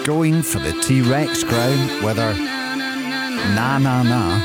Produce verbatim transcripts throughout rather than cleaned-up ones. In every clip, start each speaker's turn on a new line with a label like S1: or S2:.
S1: going for the T-Rex crown with her Na Na Na.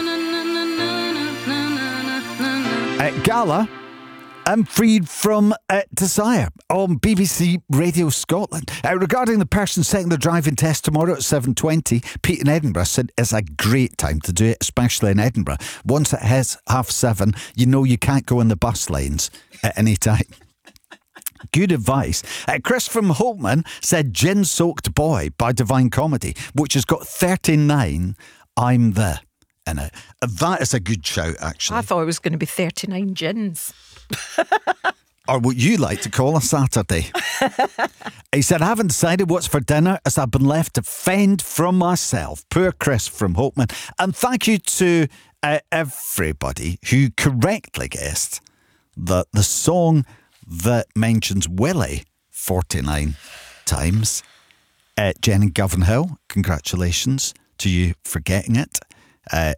S1: Uh, Gala, I'm freed from uh, desire on B B C Radio Scotland. Uh, regarding the person setting the driving test tomorrow at seven twenty, Pete in Edinburgh said it's a great time to do it, especially in Edinburgh. Once it hits half seven, you know you can't go in the bus lanes at any time. Good advice. Uh, Chris from Holtman said Gin-Soaked Boy by Divine Comedy, which has got thirty-nine I'm the in it. Uh, that is a good shout, actually.
S2: I thought it was going to be thirty-nine gins.
S1: Or what you like to call a Saturday. He said, I haven't decided what's for dinner as I've been left to fend from myself. Poor Chris from Holtman. And thank you to uh, everybody who correctly guessed that the song that mentions Willie forty-nine times. Uh, Jen in Govanhill, congratulations to you for getting it. Uh,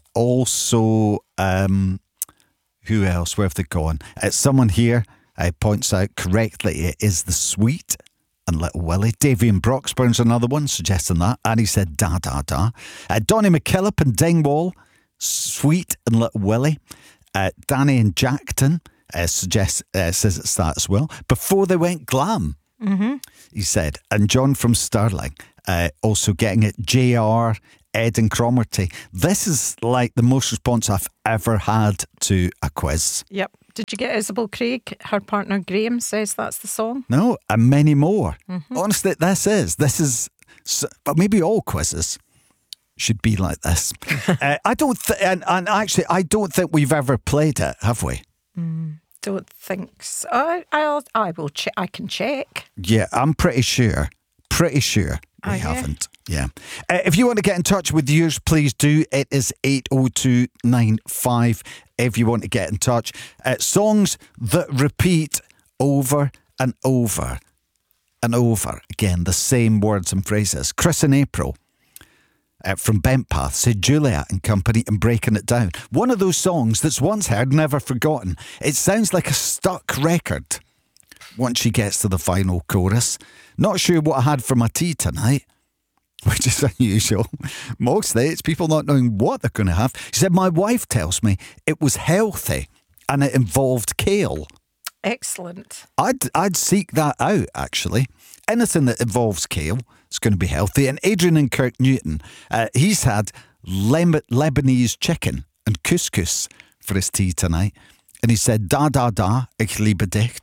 S1: also, um, who else? Where have they gone? Uh, someone here uh, points out correctly it is The Sweet and Little Willie. Davian Broxburn's another one suggesting that. And he said da da da. Uh, Donnie McKillop and Dingwall, Sweet and Little Willie. Uh, Danny and Jackton uh, suggests, uh, says it's that as well. Before they went glam, mm-hmm. he said. And John from Stirling uh, also getting it. J R, Ed and Cromarty. This is like the most response I've ever had to a quiz.
S2: Yep. Did you get Isabel Craig? Her partner Graham says that's the song.
S1: No, and many more.
S2: Mm-hmm.
S1: Honestly, this is. This is, but maybe all quizzes should be like this. uh, I don't, th- and, and actually, I don't think we've ever played it, have we?
S2: Mm, don't think so. I, I'll, I will. Che- I can check.
S1: Yeah, I'm pretty sure. Pretty sure we
S2: Are you?
S1: haven't. Yeah. Uh, if you want to get in touch with yours, please do. It is eight oh two nine five if you want to get in touch. Uh, songs that repeat over and over and over again, the same words and phrases. Chris in April uh, from Bentpath said Juliet and Company and Breaking It Down. One of those songs that's once heard, never forgotten. It sounds like a stuck record once she gets to the final chorus. Not sure what I had for my tea tonight, which is unusual. Mostly it's people not knowing what they're going to have. She said, my wife tells me it was healthy and it involved kale.
S2: Excellent.
S1: I'd I'd seek that out, actually. Anything that involves kale is going to be healthy. And Adrian and Kirk Newton, uh, he's had Lem- Lebanese chicken and couscous for his tea tonight. And he said, da da da, ich liebe dich.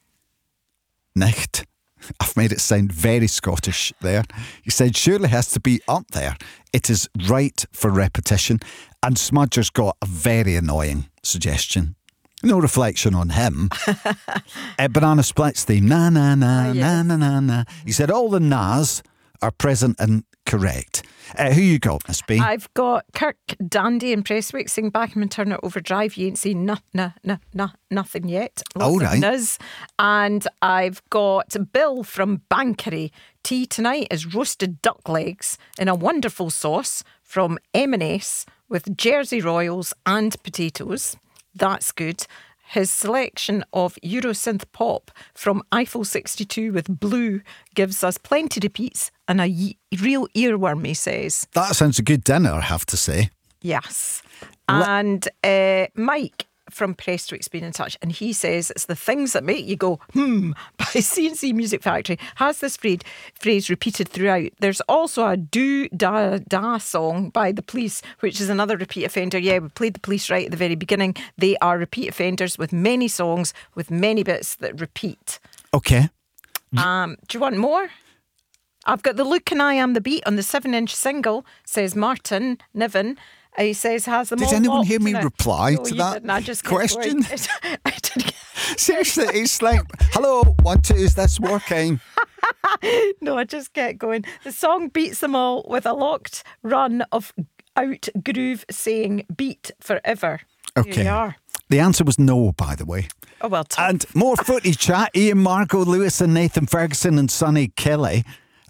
S1: Nicht. I've made it sound very Scottish there. He said, surely has to be up there. It is right for repetition. And Smudger's got a very annoying suggestion. No reflection on him. uh, Banana Split's theme. Na, na, na,
S2: Oh, yes.
S1: na, na, na, na. He said, all the nas are present and correct. Uh, who you got, Miss B?
S2: I've got Kirk Dandy and Presswick sing Back and Turn It Overdrive. You ain't seen no, no, no, no, nothing yet. Lots
S1: All right.
S2: of nuzz. And I've got Bill from Bankery. Tea tonight is roasted duck legs in a wonderful sauce from M and S with Jersey Royals and potatoes. That's good. His selection of Eurosynth pop from Eiffel sixty-two with Blue gives us plenty repeats and a ye- real earworm, he says.
S1: That sounds a good dinner, I have to say.
S2: Yes.
S1: Le-
S2: And uh, Mike from Prestwick's been in touch and he says it's the things that make you go, hmm, by C and C Music Factory has this phrase, phrase repeated throughout. There's also a Do Da Da song by The Police, which is another repeat offender. Yeah, we played The Police right at the very beginning. They are repeat offenders with many songs, with many bits that repeat.
S1: Okay.
S2: Um, do you want more? I've got The Look and I Am the Beat on the seven-inch single, says Martin Niven. He says, has them
S1: Did
S2: all
S1: anyone
S2: locked
S1: hear me
S2: now.
S1: reply
S2: No,
S1: to
S2: you
S1: that
S2: didn't. I just kept
S1: question?
S2: going. I didn't.
S1: Seriously, it's like, hello, one, two, is this working?
S2: No, I just kept going. The song beats them all with a locked run of out groove saying beat forever.
S1: Okay.
S2: Here you are.
S1: The answer was no, by the way.
S2: Oh, well, tough.
S1: And more footy chat. Ian, Margot Lewis and Nathan Ferguson and Sonny Kelly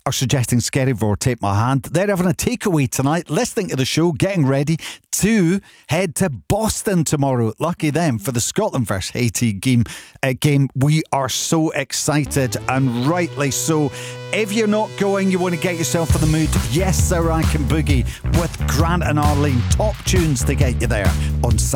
S1: are suggesting Skerryvore Take My Hand. They're having a takeaway tonight, listening to the show, getting ready to head to Boston tomorrow. Lucky them for the Scotland versus Haiti game. Uh, game. We are so excited, and rightly so. If you're not going, you want to get yourself in the mood. Yes, Sir, I Can Boogie with Grant and Arlene. Top tunes to get you there on Saturday.